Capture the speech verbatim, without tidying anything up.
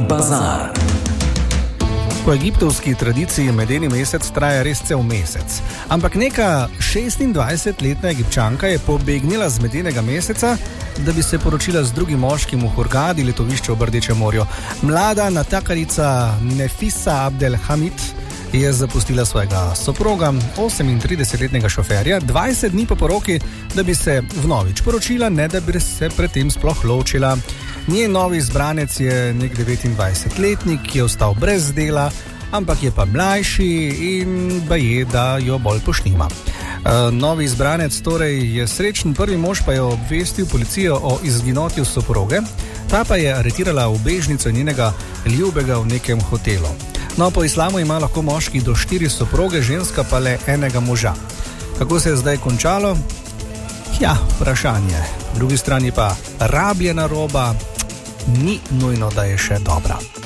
Bazar. Po egiptovski tradiciji medeni mesec traja res cel mesec. Ampak neka šestindvajsetletna Egipčanka je pobegnila z medenega meseca, da bi se poročila z drugim moškim v Hurgadi, letovišče v Rdečem morju. Mlada natakarica Nefisa Abdelhamid je zapustila svojega soproga, osemintridesetletnega šoferja, dvajset dni po poroki, da bi se vnovič poročila, ne da bi se predtem sploh ločila. Njen novi izbranec je nek devetindvajsetletnik, ki je ostal brez dela, ampak je pa mlajši in baje, da jo bolj pošnima. Uh, novi izbranec torej je srečen, prvi mož pa je obvestil policijo o izginotju soproge, ta pa je aretirala ubežnico njenega ljubega v nekem hotelu. No, po islamu ima lahko moški do štiri soproge, ženska pa le enega moža. Kako se je zdaj končalo? Ja, vprašanje. Po drugi strani pa rabljena roba ni nujno, da je še dobra.